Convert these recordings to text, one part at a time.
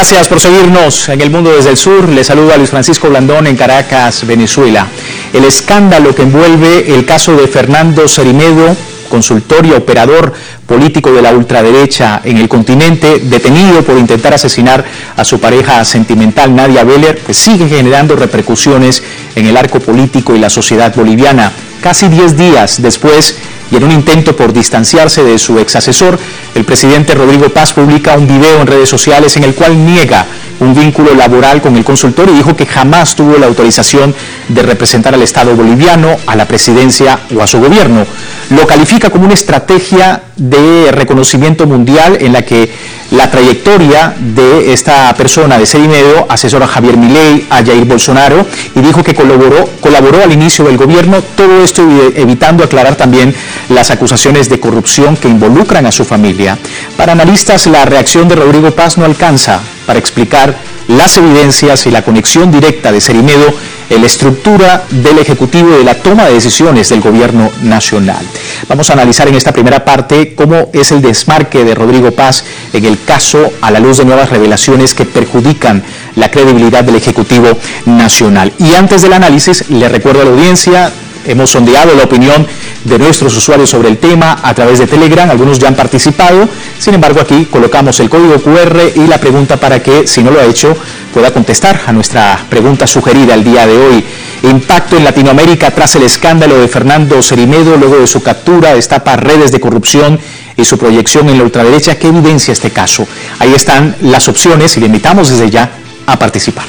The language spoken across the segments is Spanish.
Gracias por seguirnos en El Mundo desde el Sur. Les saluda Luis Francisco Blandón en Caracas, Venezuela. El escándalo que envuelve el caso de Fernando Cerimedo, consultor y operador político de la ultraderecha en el continente, detenido por intentar asesinar a su pareja sentimental Nadia Beller, pues sigue generando repercusiones en el arco político y la sociedad boliviana. Casi 10 días después, y en un intento por distanciarse de su exasesor, el presidente Rodrigo Paz publica un video en redes sociales en el cual niega un vínculo laboral con el consultor y dijo que jamás tuvo la autorización de representar al Estado boliviano, a la presidencia o a su gobierno. Lo califica como una estrategia de reconocimiento mundial en la que la trayectoria de esta persona, de Cerimedo, asesora a Javier Milei, a Jair Bolsonaro, y dijo que colaboró al inicio del gobierno, todo esto evitando aclarar también las acusaciones de corrupción que involucran a su familia. Para analistas, la reacción de Rodrigo Paz no alcanza para explicar las evidencias y la conexión directa de Cerimedo en la estructura del Ejecutivo y de la toma de decisiones del gobierno nacional. Vamos a analizar en esta primera parte cómo es el desmarque de Rodrigo Paz en el caso a la luz de nuevas revelaciones que perjudican la credibilidad del Ejecutivo nacional. Y antes del análisis, le recuerdo a la audiencia, hemos sondeado la opinión de nuestros usuarios sobre el tema a través de Telegram, algunos ya han participado, sin embargo aquí colocamos el código QR y la pregunta para que, si no lo ha hecho, pueda contestar a nuestra pregunta sugerida el día de hoy. Impacto en Latinoamérica tras el escándalo de Fernando Cerimedo, luego de su captura, destapa redes de corrupción y su proyección en la ultraderecha. ¿Qué evidencia este caso? Ahí están las opciones y le invitamos desde ya a participar.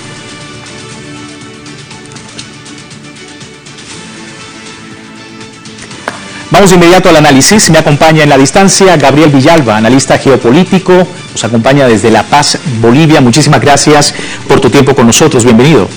Vamos de inmediato al análisis. Me acompaña en la distancia Gabriel Villalba, analista geopolítico. Nos acompaña desde La Paz, Bolivia. Muchísimas gracias por tu tiempo con nosotros. Bienvenido.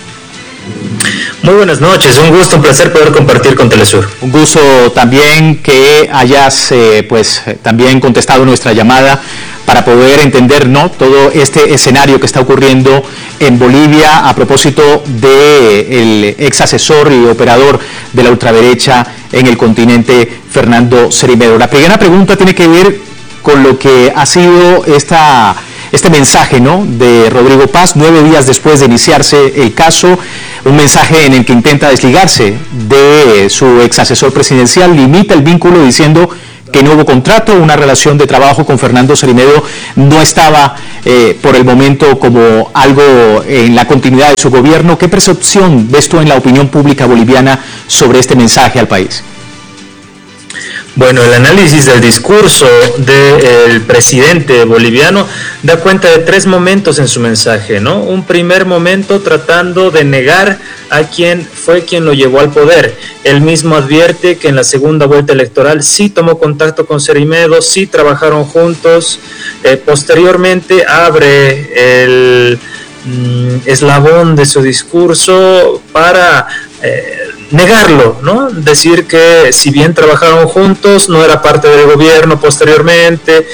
Muy buenas noches. Un gusto, un placer poder compartir con Telesur. Un gusto también que hayas también contestado nuestra llamada para poder entender, ¿no?, todo este escenario que está ocurriendo en Bolivia a propósito del ex asesor y operador de la ultraderecha en el continente, Fernando Cerimedo. La primera pregunta tiene que ver con lo que ha sido este mensaje, ¿no?, de Rodrigo Paz 9 días después de iniciarse el caso, un mensaje en el que intenta desligarse de su ex asesor presidencial, limita el vínculo diciendo que no hubo contrato, una relación de trabajo con Fernando Cerimedo no estaba por el momento como algo en la continuidad de su gobierno. ¿Qué percepción ves tú en la opinión pública boliviana sobre este mensaje al país? Bueno, el análisis del discurso del presidente boliviano da cuenta de 3 momentos en su mensaje, ¿no? Un primer momento tratando de negar a quien fue quien lo llevó al poder. Él mismo advierte que en la segunda vuelta electoral sí tomó contacto con Cerimedo, sí trabajaron juntos. Posteriormente abre el eslabón de su discurso para negarlo, ¿no? Decir que si bien trabajaron juntos, no era parte del gobierno posteriormente.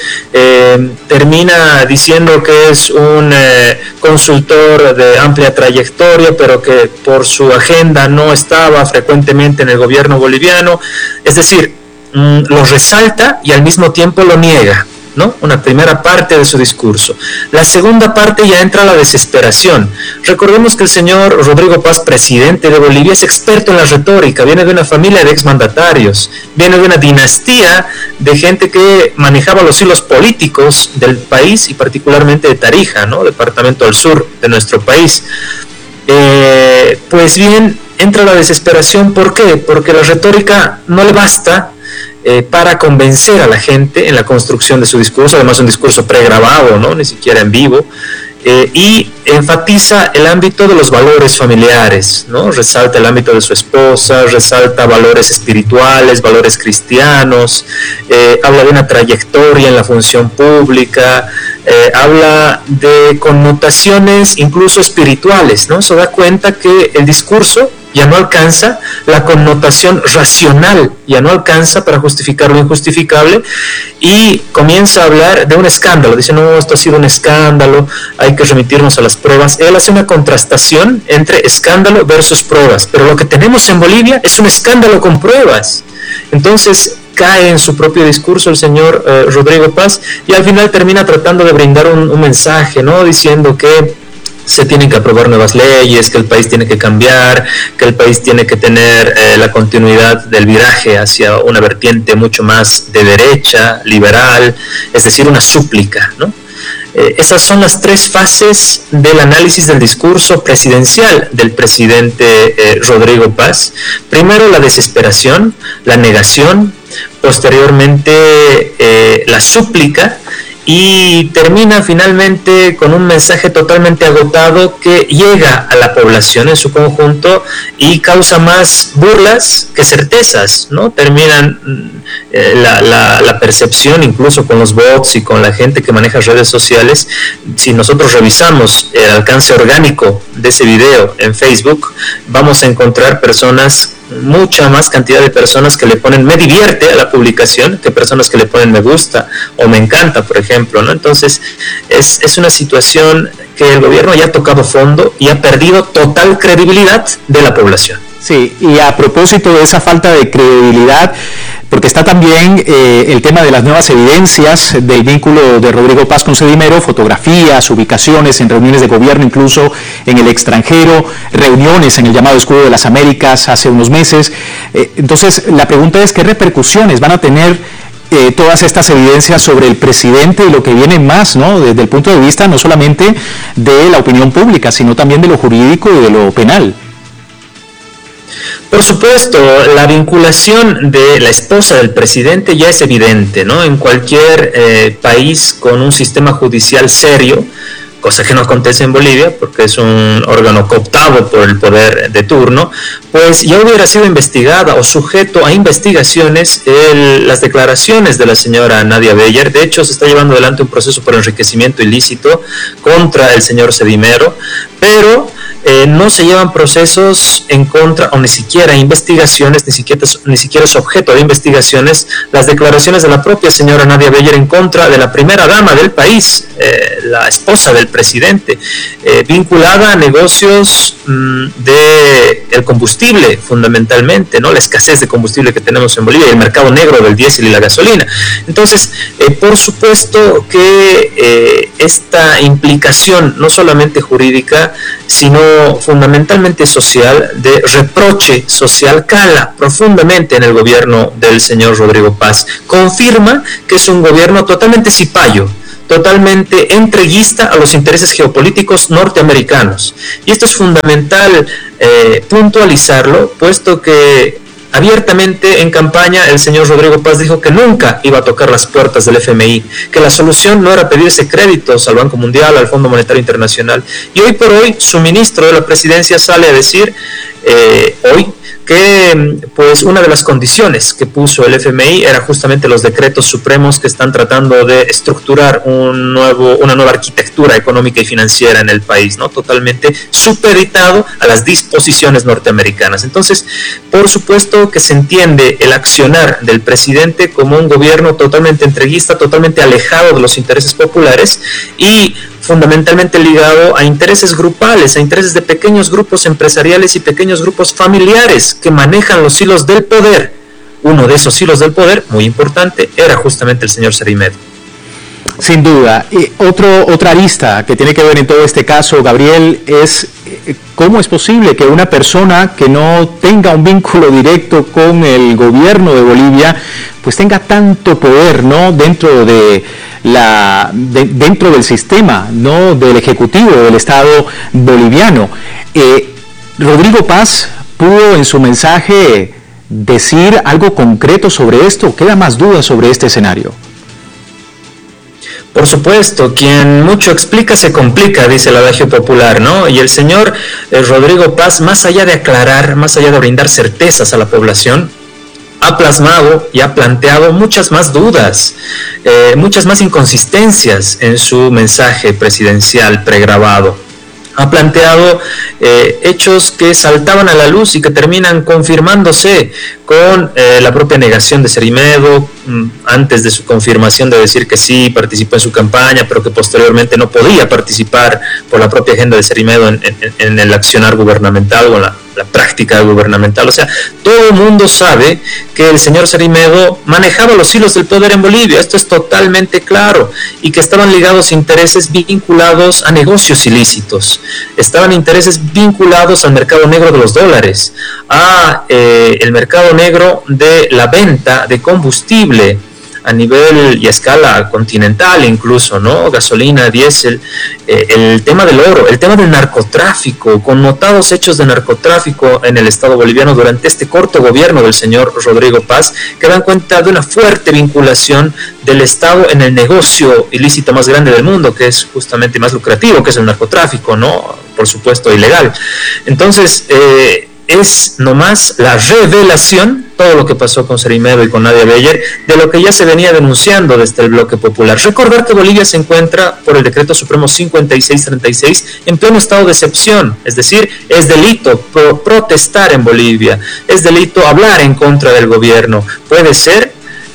Termina diciendo que es un consultor de amplia trayectoria, pero que por su agenda no estaba frecuentemente en el gobierno boliviano. Es decir, lo resalta y al mismo tiempo lo niega, ¿no? Una primera parte de su discurso. La segunda parte ya entra la desesperación. Recordemos que el señor Rodrigo Paz, presidente de Bolivia, es experto en la retórica, viene de una familia de exmandatarios, viene de una dinastía de gente que manejaba los hilos políticos del país y particularmente de Tarija, ¿no?, departamento al sur de nuestro país. Pues bien, entra la desesperación. ¿Por qué? Porque la retórica no le basta para convencer a la gente en la construcción de su discurso, además un discurso pregrabado, ¿no?, ni siquiera en vivo, y enfatiza el ámbito de los valores familiares, ¿no? Resalta el ámbito de su esposa, resalta valores espirituales, valores cristianos, habla de una trayectoria en la función pública, habla de connotaciones incluso espirituales, ¿no? Se da cuenta que el discurso ya no alcanza la connotación racional, ya no alcanza para justificar lo injustificable, y comienza a hablar de un escándalo. Dice, no, esto ha sido un escándalo, hay que remitirnos a las pruebas. Él hace una contrastación entre escándalo versus pruebas, pero lo que tenemos en Bolivia es un escándalo con pruebas. Entonces, cae en su propio discurso el señor Rodrigo Paz, y al final termina tratando de brindar un mensaje, ¿no? Diciendo que se tienen que aprobar nuevas leyes, que el país tiene que cambiar, que el país tiene que tener la continuidad del viraje hacia una vertiente mucho más de derecha, liberal, es decir, una súplica, ¿no? Esas son las tres fases del análisis del discurso presidencial del presidente Rodrigo Paz. Primero la desesperación, la negación, posteriormente la súplica, y termina finalmente con un mensaje totalmente agotado que llega a la población en su conjunto y causa más burlas que certezas, ¿no? Terminan la percepción, incluso con los bots y con la gente que maneja redes sociales. Si nosotros revisamos el alcance orgánico de ese video en Facebook, vamos a encontrar mucha más cantidad de personas que le ponen me divierte a la publicación que personas que le ponen me gusta o me encanta, por ejemplo, ¿no? Entonces es una situación que el gobierno ya ha tocado fondo y ha perdido total credibilidad de la población. Sí, y a propósito de esa falta de credibilidad, porque está también el tema de las nuevas evidencias del vínculo de Rodrigo Paz con Sedimero, fotografías, ubicaciones en reuniones de gobierno, incluso en el extranjero, reuniones en el llamado Escudo de las Américas hace unos meses. Entonces, la pregunta es, ¿qué repercusiones van a tener todas estas evidencias sobre el presidente y lo que viene más, ¿no? Desde el punto de vista no solamente de la opinión pública, sino también de lo jurídico y de lo penal? Por supuesto, la vinculación de la esposa del presidente ya es evidente, ¿no? En cualquier país con un sistema judicial serio, cosa que no acontece en Bolivia porque es un órgano cooptado por el poder de turno, pues ya hubiera sido investigada o sujeto a investigaciones las declaraciones de la señora Nadia Beyer. De hecho, se está llevando adelante un proceso por enriquecimiento ilícito contra el señor Sedimero, pero no se llevan procesos en contra, o ni siquiera investigaciones, ni siquiera es objeto de investigaciones las declaraciones de la propia señora Nadia Beyer en contra de la primera dama del país, la esposa del presidente, vinculada a negocios de el combustible, fundamentalmente, ¿no? La escasez de combustible que tenemos en Bolivia y el mercado negro del diésel y la gasolina. Entonces, por supuesto que esta implicación, no solamente jurídica, sino fundamentalmente social, de reproche social, cala profundamente en el gobierno del señor Rodrigo Paz. Confirma que es un gobierno totalmente cipayo, totalmente entreguista a los intereses geopolíticos norteamericanos. Y esto es fundamental puntualizarlo, puesto que abiertamente en campaña el señor Rodrigo Paz dijo que nunca iba a tocar las puertas del FMI, que la solución no era pedirse créditos al Banco Mundial, al Fondo Monetario Internacional. Y hoy por hoy su ministro de la presidencia sale a decir hoy que pues una de las condiciones que puso el FMI era justamente los decretos supremos que están tratando de estructurar una nueva arquitectura económica y financiera en el país, ¿no? Totalmente supeditado a las disposiciones norteamericanas. Entonces, por supuesto que se entiende el accionar del presidente como un gobierno totalmente entreguista, totalmente alejado de los intereses populares y fundamentalmente ligado a intereses grupales, a intereses de pequeños grupos empresariales y pequeños grupos familiares que manejan los hilos del poder. Uno de esos hilos del poder, muy importante, era justamente el señor Sedimero. Sin duda. Y otra arista que tiene que ver en todo este caso, Gabriel, es cómo es posible que una persona que no tenga un vínculo directo con el gobierno de Bolivia, pues tenga tanto poder, ¿no? Dentro del sistema, ¿no? Del ejecutivo del Estado boliviano. Rodrigo Paz pudo en su mensaje decir algo concreto sobre esto. ¿Queda más dudas sobre este escenario? Por supuesto, quien mucho explica se complica, dice el adagio popular, ¿no? Y el señor Rodrigo Paz, más allá de aclarar, más allá de brindar certezas a la población, ha plasmado y ha planteado muchas más dudas, muchas más inconsistencias en su mensaje presidencial pregrabado. Ha planteado hechos que saltaban a la luz y que terminan confirmándose, con la propia negación de Cerimedo, antes de su confirmación de decir que sí participó en su campaña, pero que posteriormente no podía participar por la propia agenda de Cerimedo en el accionar gubernamental o en la práctica gubernamental. O sea, todo el mundo sabe que el señor Cerimedo manejaba los hilos del poder en Bolivia, esto es totalmente claro, y que estaban ligados intereses vinculados a negocios ilícitos, estaban intereses vinculados al mercado negro de los dólares, a el mercado negro de la venta de combustible a nivel y a escala continental incluso, ¿no? Gasolina, diésel, el tema del oro, el tema del narcotráfico, con notados hechos de narcotráfico en el Estado boliviano durante este corto gobierno del señor Rodrigo Paz, que dan cuenta de una fuerte vinculación del Estado en el negocio ilícito más grande del mundo, que es justamente más lucrativo, que es el narcotráfico, ¿no? Por supuesto, ilegal. Entonces, es nomás la revelación, todo lo que pasó con Cerimedo y con Nadia Beyer, de lo que ya se venía denunciando desde el bloque popular. Recordar que Bolivia se encuentra, por el Decreto Supremo 5636, en pleno estado de excepción, es decir, es delito protestar en Bolivia, es delito hablar en contra del gobierno, puede ser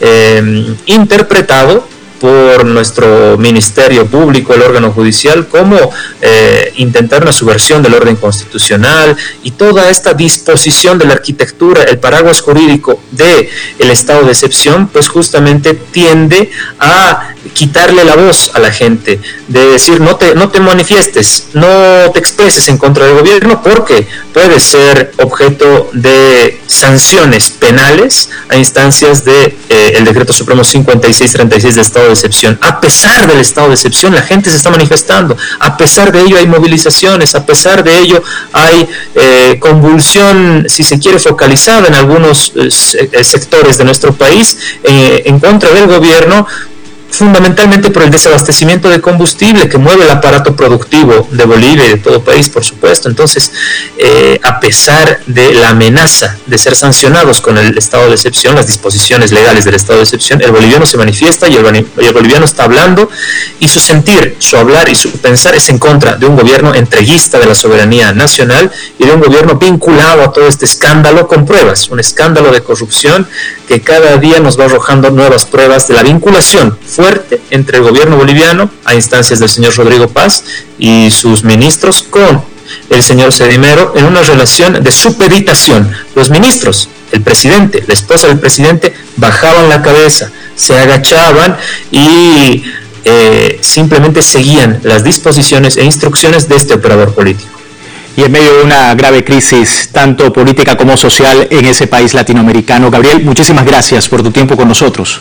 interpretado por nuestro Ministerio Público, el órgano judicial, como intentar una subversión del orden constitucional, y toda esta disposición de la arquitectura, el paraguas jurídico del estado de excepción, pues justamente tiende a quitarle la voz a la gente, de decir no te manifiestes, no te expreses en contra del gobierno, porque puede ser objeto de sanciones penales a instancias de el Decreto Supremo 5636 de estado de excepción. A pesar del estado de excepción, la gente se está manifestando, a pesar de ello hay movilizaciones, a pesar de ello hay convulsión, si se quiere, focalizada en algunos sectores de nuestro país en contra del gobierno, fundamentalmente por el desabastecimiento de combustible que mueve el aparato productivo de Bolivia y de todo país, por supuesto. Entonces, a pesar de la amenaza de ser sancionados con el estado de excepción, las disposiciones legales del estado de excepción, el boliviano se manifiesta y el boliviano está hablando, y su sentir, su hablar y su pensar es en contra de un gobierno entreguista de la soberanía nacional y de un gobierno vinculado a todo este escándalo con pruebas, un escándalo de corrupción que cada día nos va arrojando nuevas pruebas de la vinculación fuerte entre el gobierno boliviano, a instancias del señor Rodrigo Paz y sus ministros, con el señor Cerimedo, en una relación de supeditación. Los ministros, el presidente, la esposa del presidente, bajaban la cabeza, se agachaban y simplemente seguían las disposiciones e instrucciones de este operador político. Y en medio de una grave crisis, tanto política como social, en ese país latinoamericano. Gabriel, muchísimas gracias por tu tiempo con nosotros.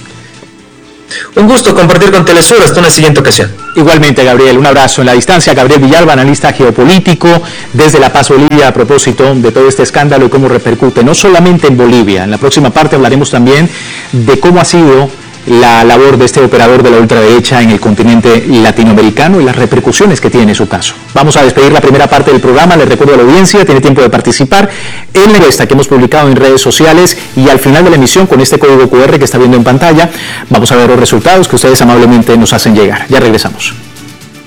Un gusto compartir con Telesur, hasta una siguiente ocasión. Igualmente, Gabriel, un abrazo en la distancia. Gabriel Villalba, analista geopolítico desde La Paz, Bolivia, a propósito de todo este escándalo y cómo repercute, no solamente en Bolivia. En la próxima parte hablaremos también de cómo ha sido la labor de este operador de la ultraderecha en el continente latinoamericano y las repercusiones que tiene su caso. Vamos a despedir la primera parte del programa. Les recuerdo a la audiencia, tiene tiempo de participar en la encuesta que hemos publicado en redes sociales, y al final de la emisión, con este código QR que está viendo en pantalla, vamos a ver los resultados que ustedes amablemente nos hacen llegar. Ya regresamos.